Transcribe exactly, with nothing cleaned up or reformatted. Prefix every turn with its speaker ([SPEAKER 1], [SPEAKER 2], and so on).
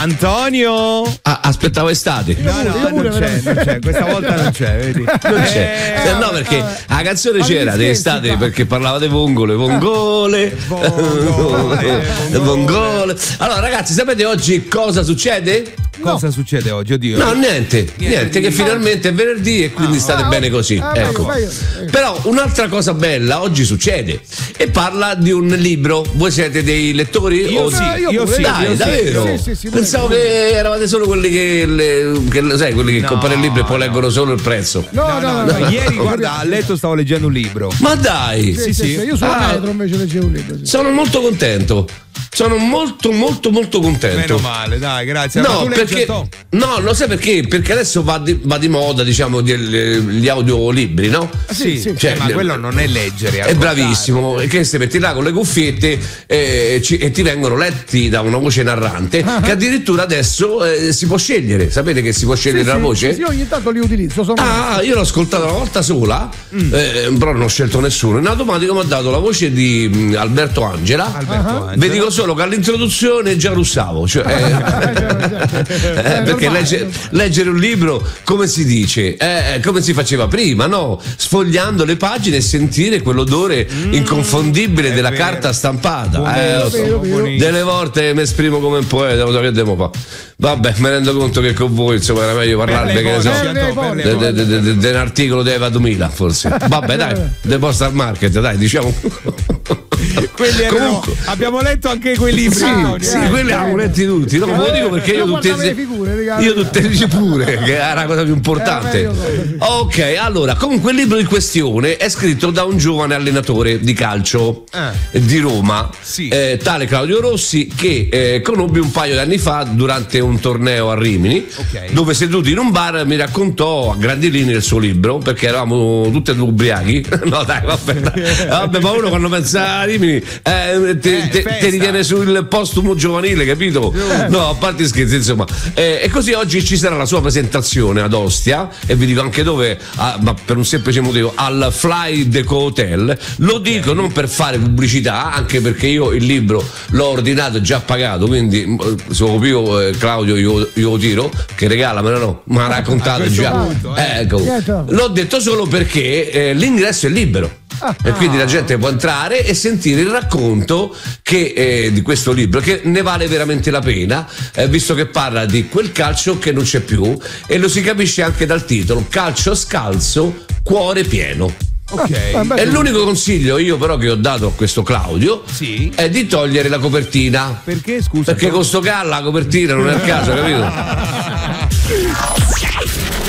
[SPEAKER 1] Antonio.
[SPEAKER 2] Ah, aspettavo estate.
[SPEAKER 1] No, no, non c'è, non c'è, questa volta non c'è, vedi?
[SPEAKER 2] Non c'è. Eh, no, perché la canzone c'era di estate perché parlava di vongole, vongole, vongole, vongole. Allora, ragazzi, sapete oggi cosa succede?
[SPEAKER 1] Cosa no. succede oggi? Oddio.
[SPEAKER 2] No, niente, niente, niente che finalmente è venerdì e quindi ah, state ah, bene così. Ah, ecco. Vai, vai, vai. Però un'altra cosa bella oggi succede e parla di un libro. Voi siete dei lettori?
[SPEAKER 1] Io
[SPEAKER 2] o
[SPEAKER 1] sì,
[SPEAKER 2] io,
[SPEAKER 1] io sì.
[SPEAKER 2] Dai,
[SPEAKER 1] io
[SPEAKER 2] davvero?
[SPEAKER 1] Sì, sì, sì,
[SPEAKER 2] Pensavo che eravate solo quelli che, le, che sai, quelli che no, comprano il libro e poi no. leggono solo il prezzo.
[SPEAKER 1] No, no, no. no, no, no. Ieri, guarda, a letto stavo leggendo un libro.
[SPEAKER 2] Ma dai!
[SPEAKER 3] Sì, sì, sì. sì. Io sulla ah, metro invece leggevo un libro. Sì.
[SPEAKER 2] Sono molto contento. Sono molto molto molto contento.
[SPEAKER 1] Meno male, dai, grazie.
[SPEAKER 2] No, perché no, lo sai perché? Perché adesso va di, va di moda, diciamo, gli, gli audiolibri, no?
[SPEAKER 1] Sì, sì, cioè, ma quello non è leggere.
[SPEAKER 2] È bravissimo, che se metti là con le cuffiette eh, ci, e ti vengono letti da una voce narrante, uh-huh. che addirittura adesso eh, si può scegliere. Sapete che si può scegliere
[SPEAKER 3] sì,
[SPEAKER 2] la
[SPEAKER 3] sì,
[SPEAKER 2] voce?
[SPEAKER 3] Sì, io ogni tanto li utilizzo. Sono
[SPEAKER 2] ah, io l'ho ascoltato una volta sola, mm. eh, però non ho scelto nessuno. In automatico mi ha dato la voce di mh, Alberto Angela. Alberto uh-huh. Angela. Vi dico solo che all'introduzione già russavo, cioè, eh, eh, perché legge, leggere un libro come si dice, eh, come si faceva prima, no? Sfogliando le pagine e sentire quell'odore mm, inconfondibile della vero. carta stampata. Eh, lo so. vero, vero. Delle volte mi esprimo come un poeta, lo so che devo fare. Vabbè, mi rendo conto che con voi insomma era meglio parlarne che ne so di un articolo di Eva duemila forse. Vabbè, dai, The Postal Market, dai, diciamo.
[SPEAKER 1] Quelli erano, comunque, abbiamo letto anche quei libri.
[SPEAKER 2] Sì,
[SPEAKER 1] no,
[SPEAKER 2] sì quelli abbiamo letti tutti. No, lo dico perché io tutte le figure, io tutte le pure, che è la cosa più importante. Ok, allora, comunque il libro in questione è scritto da un giovane allenatore di calcio eh. di Roma, sì. eh, tale Claudio Rossi, che eh, conobbi un paio di anni fa durante un torneo a Rimini, okay. dove seduti in un bar mi raccontò a grandi linee il suo libro, perché eravamo tutti e due ubriachi. No, dai, vabbè, dai. Vabbè, ma uno quando pensa a Rimini eh, te, eh, te, te ritiene sul postumo giovanile, capito? No, a parte i scherzi, insomma. Eh, e così oggi ci sarà la sua presentazione ad Ostia, e vi dico anche dove, ah, ma per un semplice motivo, al Fly Deco Hotel. Lo dico non per fare pubblicità, anche perché io il libro l'ho ordinato e già pagato, quindi se lo copio eh, Claudio io, io lo tiro, che regalamelo, no, ma raccontate già. Punto, eh. Ecco. L'ho detto solo perché eh, l'ingresso è libero. Ah, e quindi la gente può entrare e sentire il racconto che, eh, di questo libro, che ne vale veramente la pena, eh, visto che parla di quel calcio che non c'è più, e lo si capisce anche dal titolo: calcio scalzo, cuore pieno.
[SPEAKER 1] Okay.
[SPEAKER 2] Ah, e l'unico consiglio io però che ho dato a questo Claudio
[SPEAKER 1] sì.
[SPEAKER 2] è di togliere la copertina.
[SPEAKER 1] Perché, scusa?
[SPEAKER 2] Perché con sto calla la copertina non è il caso, capito?